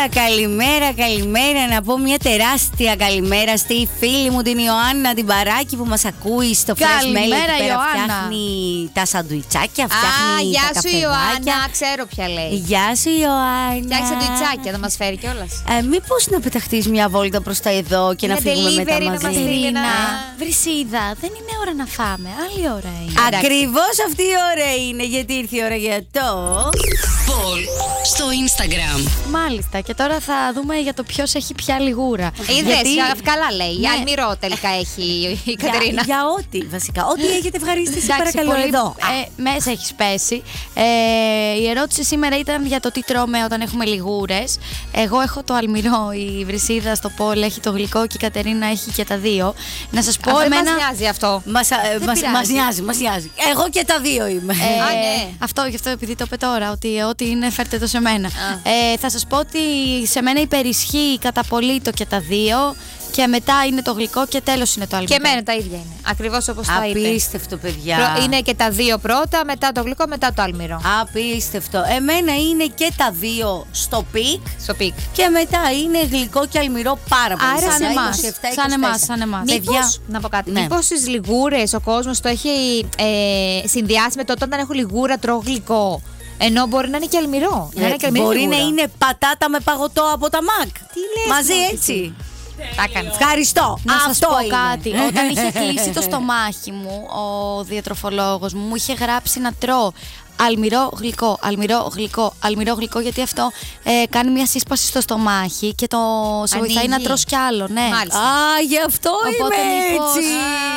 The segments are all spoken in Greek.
καλημέρα. Να πω μια τεράστια καλημέρα στη φίλη μου την Ιωάννα την Παράκη που μας ακούει στο Fresh Mail. Καλημέρα, Ιωάννα. Φτιάχνει τα σαντουιτσάκια, φτιάχνει γεια τα σου καφεδάκια. Ιωάννα, ξέρω ποια λέει. Γεια σου Ιωάννα. Φτιάξει σαντουιτσάκια, θα μας φέρει κιόλας. Μήπως να πεταχτείς μια βόλτα προς τα εδώ και να φύγουμε μετά μαζί. Κατερίνα, Βρυσίδα, δεν είναι ώρα να φάμε. Άλλη ώρα είναι. Ακριβώς αυτή η ώρα είναι, γιατί ήρθε η ώρα για το Πολ στο Instagram. Μάλιστα, και τώρα θα δούμε για το ποιος έχει πια λιγούρα. Είδες, καλά λέει. Ναι. Αλμυρό τελικά έχει η Κατερίνα. για ό,τι βασικά. Ό,τι έχετε ευχαρίστηση, Εντάξει, παρακαλώ πολύ, εδώ. μέσα έχεις πέσει. Η ερώτηση σήμερα ήταν για το τι τρώμε όταν έχουμε λιγούρες. Εγώ έχω το αλμυρό, η Βρυσίδα στο Πολ έχει το γλυκό και η Κατερίνα έχει και τα δύο. Να σας πω Δεν εμένα. μας νοιάζει αυτό. Μας νοιάζει. Εγώ και τα δύο είμαι. ναι. Αυτό, γι' αυτό επειδή το είπε τώρα, ότι ό,τι είναι φέρτε το σε μένα. Θα σας πω ότι σε μένα υπερισχύει κατά πολύ το και τα δύο. Και μετά είναι το γλυκό και τέλος είναι το αλμυρό. Και εμένα τα ίδια είναι. Ακριβώς όπως τα είπε. Απίστευτο, παιδιά. Είναι και τα δύο πρώτα, μετά το γλυκό, μετά το αλμυρό. Απίστευτο. Εμένα είναι και τα δύο στο πικ. Στο πικ. Και μετά είναι γλυκό και αλμυρό πάρα πολύ. Άρα σαν εμάς. Σαν εμάς. Μήπως, να πω κάτι, Ναι. μήπως στις λιγούρες ο κόσμος το έχει συνδυάσει με το όταν έχω λιγούρα τρώω γλυκό. Ενώ μπορεί να είναι και αλμυρό. Μπορεί να είναι πατάτα με παγωτό από τα Μακ. Τι λες, Μαζί μωρή, έτσι. Τα έκανες. Ευχαριστώ. Να σας Αυτό πω είναι. κάτι. Όταν είχε κλείσει το στομάχι μου, ο διατροφολόγος μου είχε γράψει να τρώω αλμυρό γλυκό, αλμυρό γλυκό, γιατί αυτό κάνει μια σύσπαση στο στομάχι και σε βοηθάει να τρως κι άλλο. Ναι. Μάλιστα. Α, γι' αυτό Οπότε είμαι μήπως- έτσι.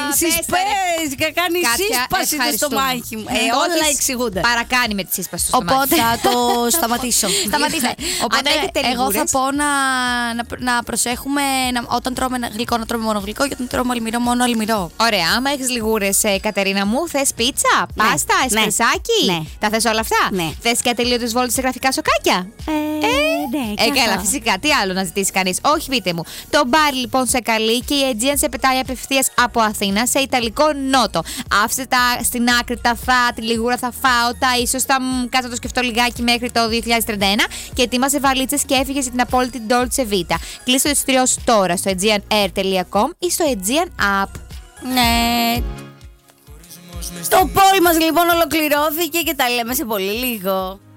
πες Και κάνει Κάτια, σύσπαση στο ευχαριστούμε. στομάχι μου. Το Όλα έχεις εξηγούνται. Παρακάνει με τη σύσπαση στο στομάχι. Οπότε Θα το σταματήσω. Σταματήστε. Οπότε έχετε εγώ θα λιγούρες. πω να προσέχουμε όταν τρώμε γλυκό να τρώμε μόνο γλυκό και όταν τρώμε αλμυρό μόνο αλμυρό. Ωραία, άμα έχεις λιγούρες, Κατερίνα μου, θες πίτσα, πάστα, Ναι. εσπρεσάκι. Ναι. Τα θες όλα αυτά. Ναι. Θες και ατελείωτες βόλτες σε γραφικά σοκάκια. Ναι, Καλά, φυσικά. Τι άλλο να ζητήσει κανείς. Όχι, πείτε μου. Το μπαρ λοιπόν σε καλεί και η Aegean σε πετάει απευθείας από Αθήνα σε Ιταλικό Νότο. Άφησε τα στην άκρη τα τη λιγούρα θα φάω, τα ίσως θα κάτω το σκεφτώ λιγάκι μέχρι το 2031 και ετοίμασε βαλίτσες και έφυγε για την απόλυτη Dolce Vita. Κλείσε το εισιτήριό σου τώρα στο aegeanair.com ή στο Aegean App. Ναι. Το πόλ μας λοιπόν ολοκληρώθηκε και τα λέμε σε πολύ λίγο.